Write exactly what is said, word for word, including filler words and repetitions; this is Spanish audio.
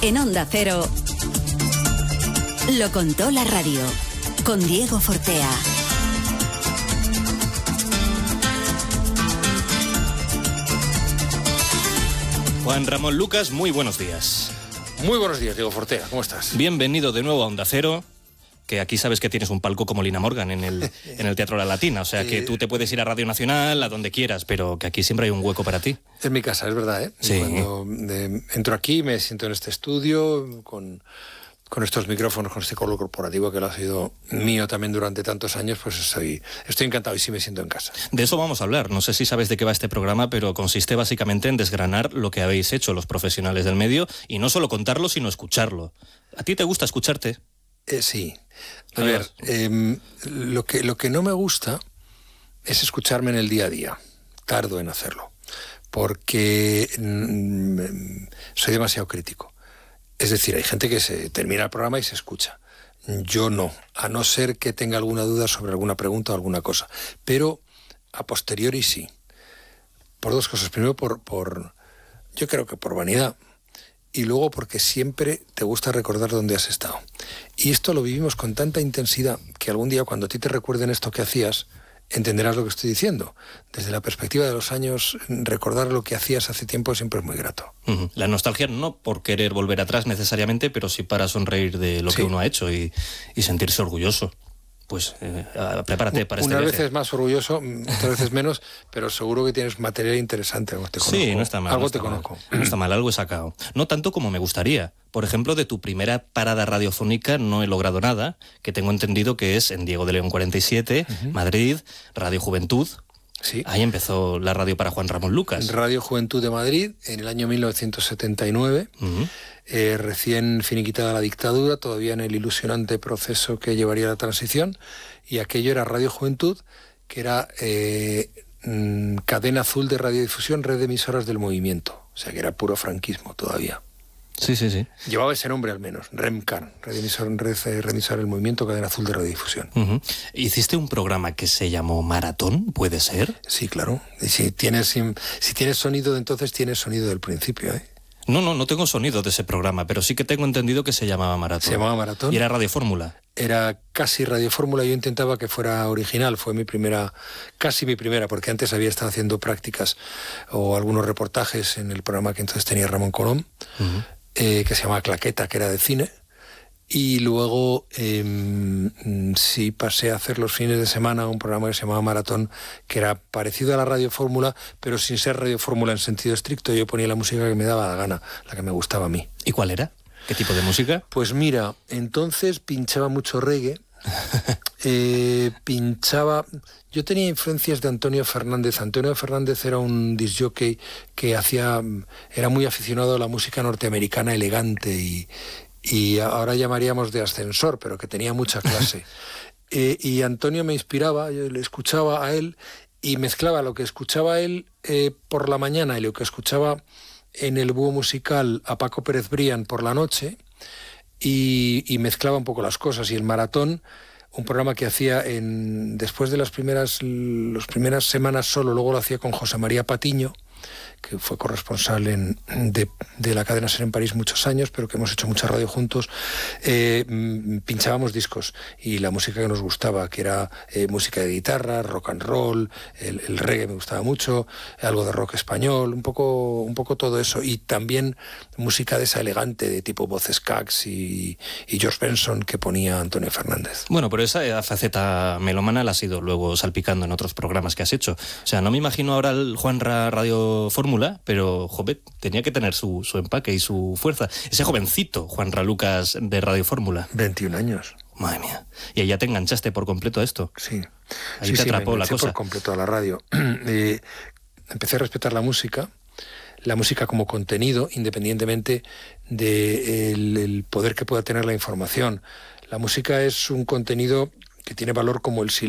En Onda Cero, lo contó la radio, con Diego Fortea. Juan Ramón Lucas, muy buenos días. Muy buenos días, Diego Fortea, ¿cómo estás? Bienvenido de nuevo a Onda Cero, que aquí sabes que tienes un palco como Lina Morgan en el, en el Teatro La Latina, o sea que tú te puedes ir a Radio Nacional, a donde quieras, pero que aquí siempre hay un hueco para ti. Es mi casa, es verdad, ¿eh? Sí. Cuando eh, entro aquí, me siento en este estudio, con, con estos micrófonos, con este color corporativo que lo ha sido mío también durante tantos años, pues estoy, estoy encantado y sí me siento en casa. De eso vamos a hablar. No sé si sabes de qué va este programa, pero consiste básicamente en desgranar lo que habéis hecho los profesionales del medio y no solo contarlo, sino escucharlo. ¿A ti te gusta escucharte? Eh, sí. A ver, eh, lo, que, lo que no me gusta es escucharme en el día a día. Tardo en hacerlo, porque mm, soy demasiado crítico. Es decir, hay gente que se termina el programa y se escucha. Yo no, a no ser que tenga alguna duda sobre alguna pregunta o alguna cosa. Pero a posteriori sí. Por dos cosas. Primero, por, por yo creo que por vanidad. Y luego porque siempre te gusta recordar dónde has estado. Y esto lo vivimos con tanta intensidad que algún día cuando a ti te recuerden esto que hacías, entenderás lo que estoy diciendo. Desde la perspectiva de los años, recordar lo que hacías hace tiempo siempre es muy grato. Uh-huh. La nostalgia no por querer volver atrás necesariamente, pero sí para sonreír de lo sí. que uno ha hecho y, y sentirse orgulloso. Pues eh, prepárate para este Unas viaje. veces más orgulloso, otras veces menos, pero seguro que tienes material interesante. Algo te conozco. Sí, no está mal. Algo no te está conozco. Mal. No está mal, algo he sacado. No tanto como me gustaría. Por ejemplo, de tu primera parada radiofónica no he logrado nada, que tengo entendido que es en Diego de León cuarenta y siete, uh-huh. Madrid, Radio Juventud. Sí. Ahí empezó la radio para Juan Ramón Lucas. Radio Juventud de Madrid, en el año mil novecientos setenta y nueve, uh-huh. eh, recién finiquitada la dictadura, todavía en el ilusionante proceso que llevaría a la transición, y aquello era Radio Juventud, que era eh, mmm, cadena azul de radiodifusión, red de emisoras del movimiento, o sea que era puro franquismo todavía. Sí, sí, sí. Llevaba ese nombre al menos, REMCAR, Red Emisora, Red, Red Emisora del Movimiento, cadena azul de radiodifusión. Uh-huh. ¿Hiciste un programa que se llamó Maratón? ¿Puede ser? Sí, claro. Y si tienes, si tienes sonido de entonces, tienes sonido del principio, ¿eh? No, no, no tengo sonido de ese programa, pero sí que tengo entendido que se llamaba Maratón. Se llamaba Maratón. ¿Y era Radio Fórmula? Era casi Radio Fórmula, yo intentaba que fuera original, fue mi primera, casi mi primera, porque antes había estado haciendo prácticas o algunos reportajes en el programa que entonces tenía Ramón Colom, uh-huh. eh, que se llamaba Claqueta, que era de cine, y luego eh, sí pasé a hacer los fines de semana un programa que se llamaba Maratón, que era parecido a la Radio Fórmula, pero sin ser Radio Fórmula en sentido estricto. Yo ponía la música que me daba la gana, la que me gustaba a mí. ¿Y cuál era? ¿Qué tipo de música? Pues mira, entonces pinchaba mucho reggae, eh, pinchaba... Yo tenía influencias de Antonio Fernández. Antonio Fernández era un disc jockey que hacía... Era muy aficionado a la música norteamericana elegante y... y ahora llamaríamos de ascensor, pero que tenía mucha clase. eh, y Antonio me inspiraba, yo le escuchaba a él y mezclaba lo que escuchaba él eh, por la mañana y lo que escuchaba en el búho musical a Paco Pérez Brián por la noche y, y mezclaba un poco las cosas. Y el Maratón, un programa que hacía en después de las primeras, las primeras semanas solo, luego lo hacía con José María Patiño, que fue corresponsal en, de, de la cadena SER en París muchos años, pero que hemos hecho mucha radio juntos. eh, pinchábamos discos y la música que nos gustaba, que era eh, música de guitarra, rock and roll, el, el reggae me gustaba mucho, algo de rock español, un poco, un poco todo eso, y también música de esa elegante de tipo voces Cax y, y George Benson que ponía Antonio Fernández. Bueno, pero esa faceta melómana la has ido luego salpicando en otros programas que has hecho. O sea, no me imagino ahora el Juanra Radio Fórmula, pero, joven, tenía que tener su, su empaque y su fuerza. Ese jovencito, Juanra Lucas de Radio Fórmula. veintiún años. Madre mía. Y ahí ya te enganchaste por completo a esto. Sí. Ahí sí, te sí, atrapó me la cosa. por completo a la radio. eh, empecé a respetar la música, la música como contenido, independientemente del de el poder que pueda tener la información. La música es un contenido que tiene valor como el silencio.